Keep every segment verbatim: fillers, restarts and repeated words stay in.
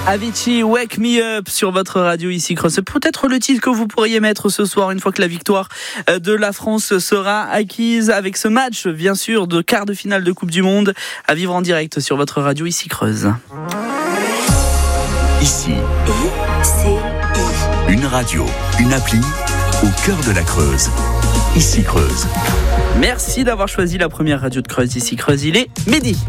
Avicii, Wake Me Up sur votre radio ici Creuse. C'est peut-être le titre que vous pourriez mettre ce soir une fois que la victoire de la France sera acquise avec ce match, bien sûr, de quart de finale de Coupe du Monde à vivre en direct sur votre radio ici Creuse. Ici, une radio, une appli au cœur de la Creuse. Ici Creuse. Merci d'avoir choisi la première radio de Creuse ici Creuse. Il est midi.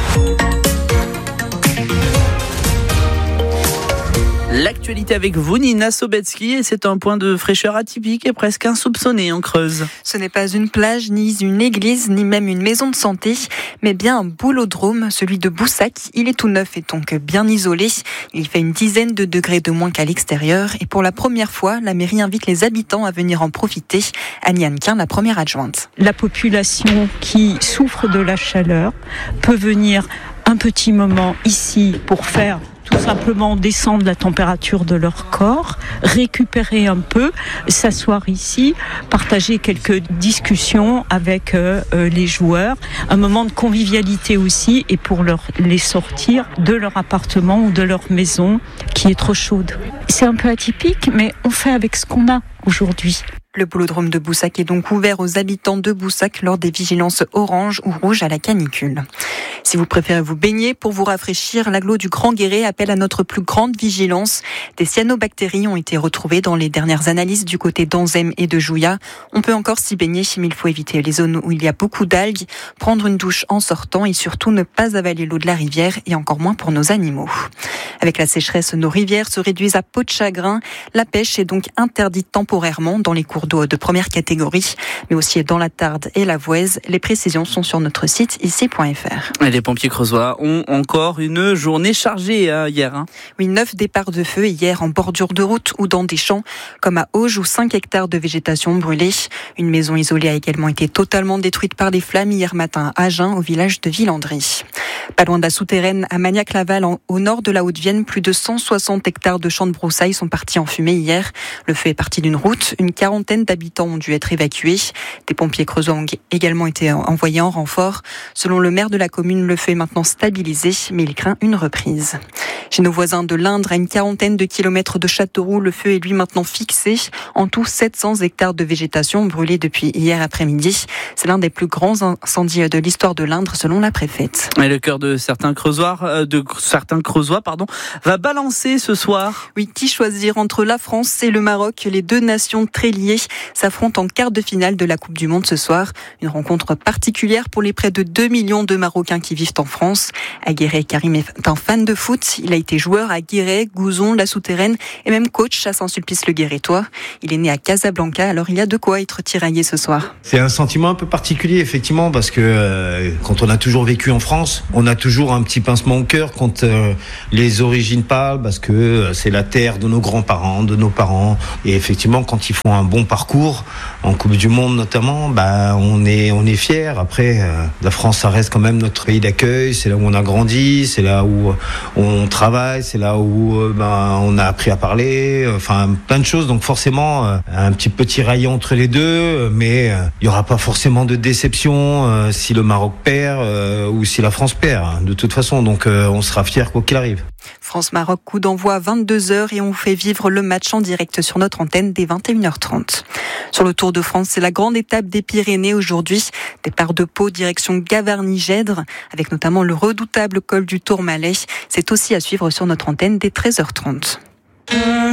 L'actualité avec vous, Nina Sobetsky, et c'est un point de fraîcheur atypique et presque insoupçonné en Creuse. Ce n'est pas une plage, ni une église, ni même une maison de santé, mais bien un boulodrome, celui de Boussac. Il est tout neuf et donc bien isolé. Il fait une dizaine de degrés de moins qu'à l'extérieur. Et pour la première fois, la mairie invite les habitants à venir en profiter. Annie Hannequin, la première adjointe. La population qui souffre de la chaleur peut venir un petit moment ici pour faire tout simplement descendre la température de leur corps, récupérer un peu, s'asseoir ici, partager quelques discussions avec euh, les joueurs, un moment de convivialité aussi, et pour leur, les sortir de leur appartement ou de leur maison qui est trop chaude. C'est un peu atypique, mais on fait avec ce qu'on a aujourd'hui. Le boulodrome de Boussac est donc ouvert aux habitants de Boussac lors des vigilances orange ou rouge à la canicule. Si vous préférez vous baigner pour vous rafraîchir, l'agglo du Grand Guéret appelle à notre plus grande vigilance. Des cyanobactéries ont été retrouvées dans les dernières analyses du côté d'Anzem et de Jouya. On peut encore s'y baigner, mais il faut éviter les zones où il y a beaucoup d'algues, prendre une douche en sortant et surtout ne pas avaler l'eau de la rivière et encore moins pour nos animaux. Avec la sécheresse, nos rivières se réduisent à peau de chagrin. La pêche est donc interdite temporairement dans les cours d'eau de première catégorie, mais aussi dans la Tarde et la Voueize. Les précisions sont sur notre site ici point f r. Et les pompiers creusois ont encore une journée chargée hein, hier. Hein. Oui, neuf départs de feu hier en bordure de route ou dans des champs, comme à Auge où cinq hectares de végétation brûlée. Une maison isolée a également été totalement détruite par les flammes hier matin à Agen, au village de Villandry. Pas loin de la souterraine, à Magnac-Laval, au nord de la Haute-Vienne, plus de cent soixante hectares de champs de broussailles sont partis en fumée hier. Le feu est parti d'une route. Une quarantaine d'habitants ont dû être évacués. Des pompiers creusois ont également été envoyés en renfort. Selon le maire de la commune, le feu est maintenant stabilisé, mais il craint une reprise. Chez nos voisins de l'Indre, à une quarantaine de kilomètres de Châteauroux, le feu est lui maintenant fixé. En tout, sept cents hectares de végétation brûlés depuis hier après-midi. C'est l'un des plus grands incendies de l'histoire de l'Indre, selon la préfète. Et le cœur de certains creusois, de certains creusois, pardon, va balancer ce soir. Oui, qui choisir entre la France et le Maroc? Les deux nations très liées s'affrontent en quart de finale de la Coupe du Monde ce soir. Une rencontre particulière pour les près de deux millions de Marocains qui vivent en France. À Guéret, Karim est un fan de foot. Il a été joueur à Guéret, Gouzon, La Souterraine et même coach à Saint-Sulpice-le-Guérétois. Il est né à Casablanca, alors il y a de quoi être tiraillé ce soir. C'est un sentiment un peu particulier, effectivement, parce que euh, quand on a toujours vécu en France, on a toujours un petit pincement au cœur quand euh, les origines parlent, parce que euh, c'est la terre de nos grands-parents, de nos parents. Et effectivement, quand ils font un bon parcours, en Coupe du Monde notamment, bah, on est, on est fiers. Après, euh, la France, ça reste quand même notre pays d'accueil. C'est là où on a grandi, c'est là où on travaille, c'est là où euh, bah, on a appris à parler. Enfin, plein de choses. Donc forcément, euh, un petit peu tiraillé entre les deux, mais euh, il n'y aura pas forcément de déception euh, si le Maroc perd euh, ou si la France perd, de toute façon. Donc euh, on sera fiers quoi qu'il arrive. France-Maroc, coup d'envoi à vingt-deux heures et on fait vivre le match en direct sur notre antenne dès vingt et une heures trente. Sur le Tour de France, c'est la grande étape des Pyrénées aujourd'hui. Départ de Pau, direction Gavarnie-Gèdre, avec notamment le redoutable col du Tourmalet. C'est aussi à suivre sur notre antenne dès treize heures trente.